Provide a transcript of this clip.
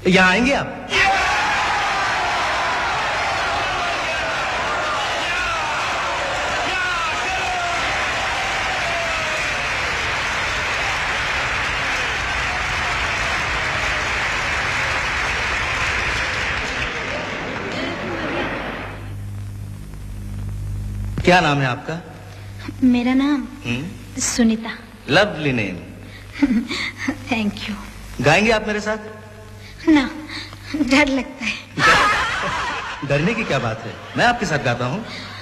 यहाँ आएंगे आप? क्या नाम है आपका? मेरा नाम Sunita. Lovely name. Thank you. गाएंगे आप मेरे साथ? ना, डर लगता है। डरने की क्या बात है, मैं आपके साथ गाता हूँ।